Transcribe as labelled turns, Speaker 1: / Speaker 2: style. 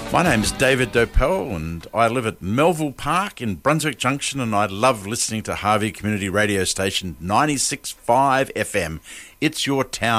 Speaker 1: My name's David Dopel and I live at Melville Park in Brunswick Junction, and I love listening to Harvey Community Radio Station 96.5 FM. It's your town.